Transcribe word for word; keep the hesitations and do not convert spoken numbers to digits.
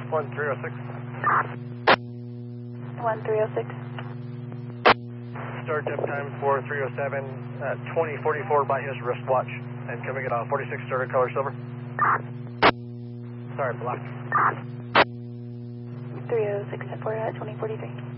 one three oh six. one three oh six. Start tip time for three oh seven at twenty forty-four by his wristwatch. And coming at uh, forty-six starter color silver. Sorry, black. three oh six at four at twenty forty-three.